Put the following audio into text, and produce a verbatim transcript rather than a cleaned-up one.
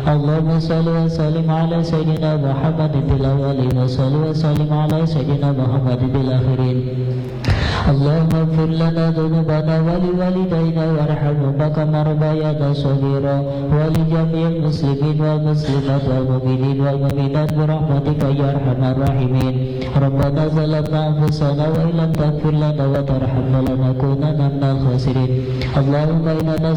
اللهم صل وسلم على سيدنا محمد في الأولين وصل وسلم على سيدنا محمد في الآخرين. اللهم اغفر لنا ذنوبنا ولوالدينا وارحمهما كما ربيانا صغيرا ولجميع المسلمين والمسلمات والمؤمنين والمؤمنات برحمتك يا أرحم الراحمين. ربنا ظلمنا أنفسنا وإن لم تغفر لنا وترحمنا لنكونن من الخاسرين. اللهم إنا